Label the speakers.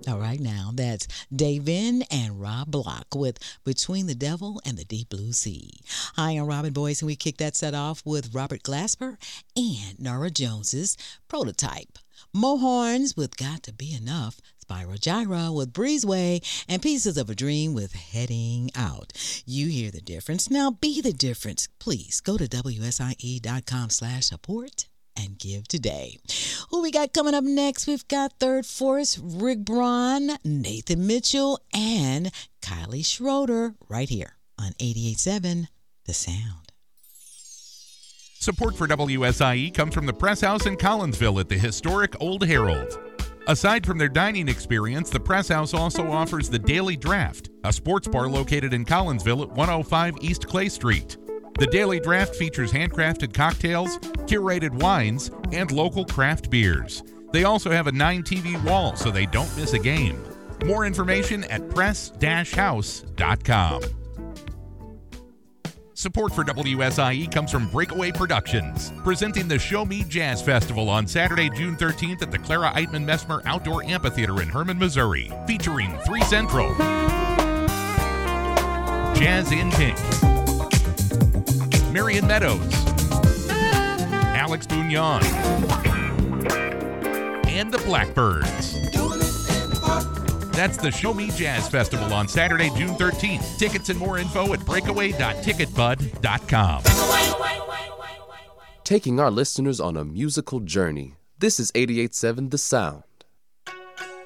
Speaker 1: All right, now that's Davin and Rob Block with Between the Devil and the Deep Blue Sea. Hi, I'm Robin Boyce, and we kick that set off with Robert Glasper and Nora Jones's Prototype. Mo Horns with Got to Be Enough, Spyro Gyra with Breezeway, and Pieces of a Dream with Heading Out. You hear the difference. Now be the difference. Please go to WSIE.com/support and give today. Who we got coming up next? We've got Third Force, Rick Braun, Nathan Mitchell, and Kylie Schroeder right here on 88.7 The Sound.
Speaker 2: Support for WSIE comes from the Press House in Collinsville at the historic Old Herald. Aside from their dining experience, the Press House also offers the Daily Draft, a sports bar located in Collinsville at 105 East Clay Street. The Daily Draft features handcrafted cocktails, curated wines, and local craft beers. They also have a 9-TV wall so they don't miss a game. More information at press-house.com. Support for WSIE comes from Breakaway Productions, presenting the Show Me Jazz Festival on Saturday, June 13th at the Clara Eitman Messmer Outdoor Amphitheater in Herman, Missouri, featuring 3 Central, Jazz in Pink, Marion Meadows, Alex Bugnon, and the Blackbirds. That's the Show Me Jazz Festival on Saturday, June 13th. Tickets and more info at breakaway.ticketbud.com.
Speaker 3: Taking our listeners on a musical journey. This is 88.7 The Sound.